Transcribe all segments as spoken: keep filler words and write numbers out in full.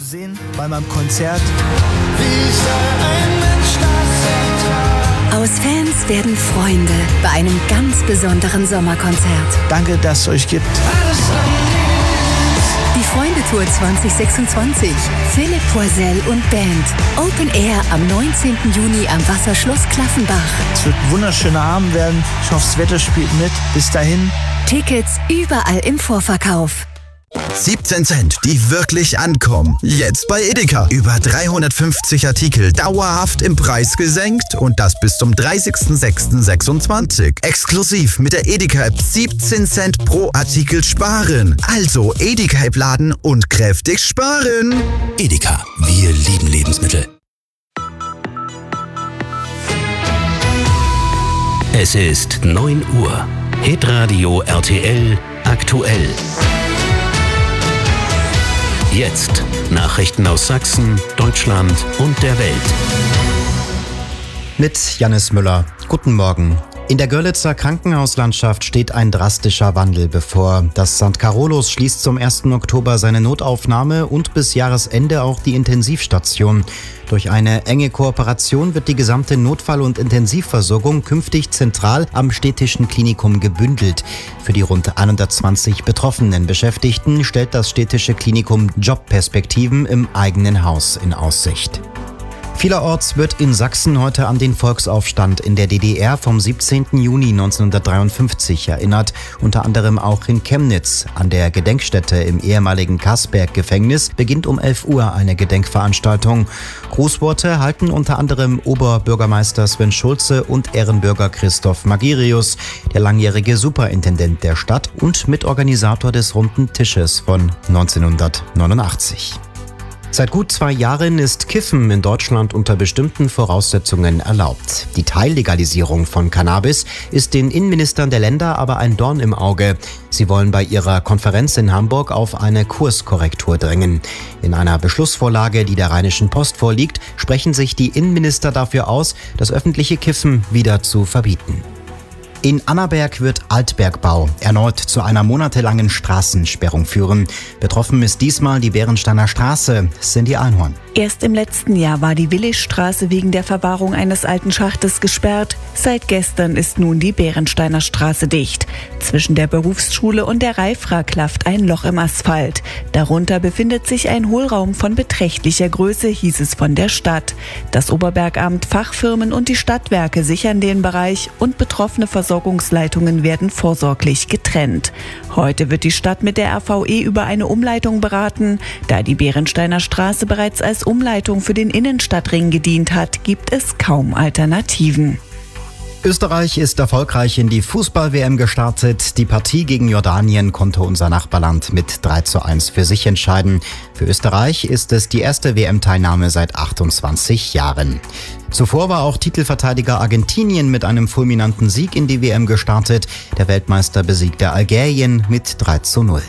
sehen bei meinem Konzert. Wie soll ein Mensch das ertragen? Aus Fans werden Freunde bei einem ganz besonderen Sommerkonzert. Danke, dass es euch gibt. Alles Die Freunde-Tour zwanzig sechsundzwanzig. Philipp Poisel und Band. Open Air am neunzehnten Juni am Wasserschloss Klaffenbach. Es wird ein wunderschöner Abend werden. Ich hoffe, das Wetter spielt mit. Bis dahin. Tickets überall im Vorverkauf. siebzehn Cent, die wirklich ankommen. Jetzt bei Edeka. Über dreihundertfünfzig Artikel dauerhaft im Preis gesenkt und das bis zum dreißigsten sechsten sechsundzwanzig. Exklusiv mit der Edeka-App siebzehn Cent pro Artikel sparen. Also Edeka-App laden und kräftig sparen. Edeka, wir lieben Lebensmittel. Es ist neun Uhr. Hitradio R T L aktuell. Jetzt Nachrichten aus Sachsen, Deutschland und der Welt. Mit Jannis Müller. Guten Morgen. In der Görlitzer Krankenhauslandschaft steht ein drastischer Wandel bevor. Das Sankt Carolus schließt zum ersten Oktober seine Notaufnahme und bis Jahresende auch die Intensivstation. Durch eine enge Kooperation wird die gesamte Notfall- und Intensivversorgung künftig zentral am städtischen Klinikum gebündelt. Für die rund hundertzwanzig betroffenen Beschäftigten stellt das städtische Klinikum Jobperspektiven im eigenen Haus in Aussicht. Vielerorts wird in Sachsen heute an den Volksaufstand in der D D R vom siebzehnten Juni neunzehnhundertdreiundfünfzig erinnert, unter anderem auch in Chemnitz. An der Gedenkstätte im ehemaligen Karsberg-Gefängnis beginnt um elf Uhr eine Gedenkveranstaltung. Grußworte halten unter anderem Oberbürgermeister Sven Schulze und Ehrenbürger Christoph Magirius, der langjährige Superintendent der Stadt und Mitorganisator des Runden Tisches von neunzehnhundertneunundachtzig. Seit gut zwei Jahren ist Kiffen in Deutschland unter bestimmten Voraussetzungen erlaubt. Die Teillegalisierung von Cannabis ist den Innenministern der Länder aber ein Dorn im Auge. Sie wollen bei ihrer Konferenz in Hamburg auf eine Kurskorrektur drängen. In einer Beschlussvorlage, die der Rheinischen Post vorliegt, sprechen sich die Innenminister dafür aus, das öffentliche Kiffen wieder zu verbieten. In Annaberg wird Altbergbau erneut zu einer monatelangen Straßensperrung führen. Betroffen ist diesmal die Bärensteiner Straße. Cindy Einhorn. Erst im letzten Jahr war die Willischstraße wegen der Verwahrung eines alten Schachtes gesperrt. Seit gestern ist nun die Bärensteiner Straße dicht. Zwischen der Berufsschule und der Reifra klafft ein Loch im Asphalt. Darunter befindet sich ein Hohlraum von beträchtlicher Größe, hieß es von der Stadt. Das Oberbergamt, Fachfirmen und die Stadtwerke sichern den Bereich und betroffene Versorgungsleitungen werden vorsorglich getrennt. Heute wird die Stadt mit der R V E über eine Umleitung beraten. Da die Bärensteiner Straße bereits als Umleitung für den Innenstadtring gedient hat, gibt es kaum Alternativen. Österreich ist erfolgreich in die Fußball-W M gestartet. Die Partie gegen Jordanien konnte unser Nachbarland mit drei zu eins für sich entscheiden. Für Österreich ist es die erste W M-Teilnahme seit achtundzwanzig Jahren. Zuvor war auch Titelverteidiger Argentinien mit einem fulminanten Sieg in die W M gestartet. Der Weltmeister besiegte Algerien mit drei zu null.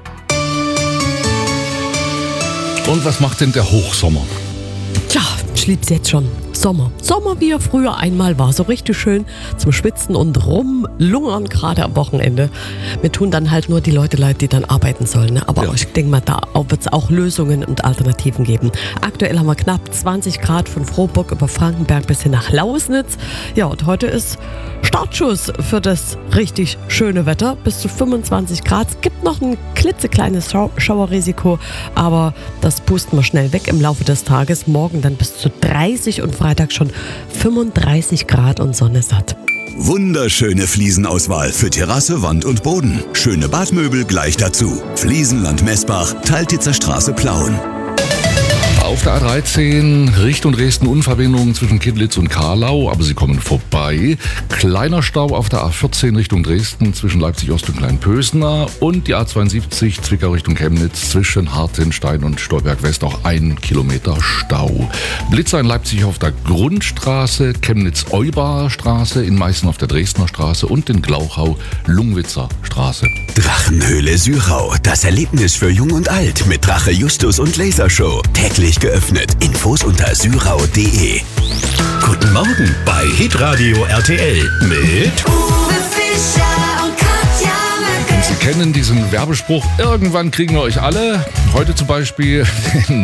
Und was macht denn der Hochsommer? Tja, ich lieb's jetzt schon. Sommer. Sommer, wie er früher einmal war. So richtig schön zum Schwitzen und rumlungern, gerade am Wochenende. Mir tun dann halt nur die Leute leid, die dann arbeiten sollen. Ne? Aber ja. Ich denke mal, da wird es auch Lösungen und Alternativen geben. Aktuell haben wir knapp zwanzig Grad von Frohburg über Frankenberg bis hin nach Lausnitz. Ja, und heute ist Startschuss für das richtig schöne Wetter. Bis zu fünfundzwanzig Grad. Es gibt noch ein klitzekleines Schau- Schauerrisiko, aber das pusten wir schnell weg im Laufe des Tages. Morgen dann bis zu dreißig und Freitag schon fünfunddreißig Grad und Sonne satt. Wunderschöne Fliesenauswahl für Terrasse, Wand und Boden. Schöne Badmöbel gleich dazu. Fliesenland Messbach, Teiltitzer Straße Plauen. Auf der A dreizehn Richtung Dresden Unverbindungen zwischen Kidlitz und Karlau, aber sie kommen vorbei. Kleiner Stau auf der A vierzehn Richtung Dresden zwischen Leipzig-Ost und Kleinpösner und die A zweiundsiebzig Zwickau Richtung Chemnitz zwischen Hartenstein und Stolberg-West auch ein Kilometer Stau. Blitzer in Leipzig auf der Grundstraße, Chemnitz-Eubacher Straße, in Meißen auf der Dresdner Straße und in Glauchau Lungwitzer Straße. Drachenhöhle Syrau, das Erlebnis für Jung und Alt mit Drache Justus und Lasershow. Täglich geöffnet. Infos unter syrau punkt de. Guten Morgen bei Hitradio R T L mit Uwe Fischer und Katja Möcke. Sie kennen diesen Werbespruch, irgendwann kriegen wir euch alle. Heute zum Beispiel